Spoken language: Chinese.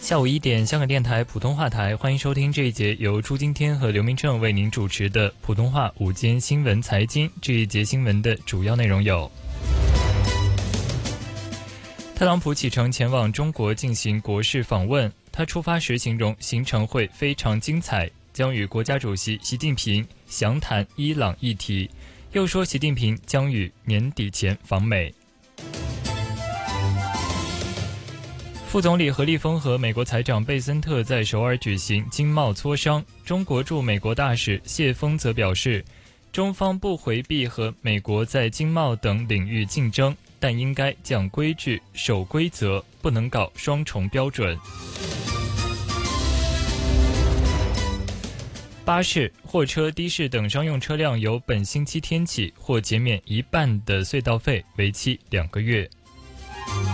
下午1点，香港电台普通话台，欢迎收听这一节由朱金天和刘明正为您主持的普通话午间新闻财经。这一节新闻的主要内容有：特朗普启程前往中国进行国事访问，他出发时形容行程会非常精彩，将与国家主席习近平详谈伊朗议题，又说习近平将于年底前访美。副总理何立峰和美国财长贝森特在首尔举行经贸磋商，中国驻美国大使谢锋则表示，中方不回避和美国在经贸等领域竞争，但应该讲规矩、守规则，不能搞双重标准。巴士、货车、的士等商用车辆由本星期天起或减免一半的隧道费，为期2个月。